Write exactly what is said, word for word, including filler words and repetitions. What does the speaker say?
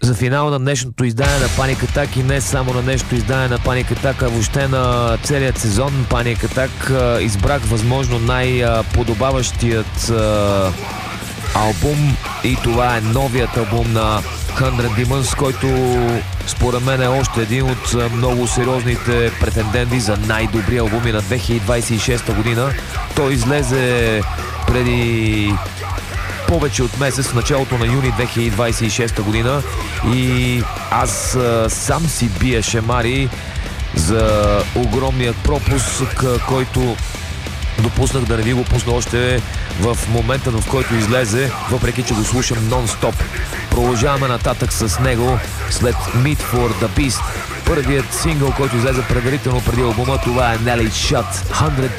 за финал на днешното издание на Panic Attack и не само на днешното издание на Panic Attack, а въобще на целият сезон Panic Attack, избрах възможно най-подобаващият албум и това е новият албум на Hundred Demons, който според мен е още един от много сериозните претенденти за най-добри албуми на две хиляди двадесет и шеста година. Той излезе преди повече от месец, в началото на юни две хиляди двадесет и шеста година, и аз а, сам си бия шемари за огромният пропуск, който допуснах да не ви го пусна още в момента, в който излезе, въпреки че го слушам нон-стоп. Продължаваме нататък с него след Meat for the Beast. Първият сингъл, който излезе предварително преди албума, това е Nelly Shut, Hundred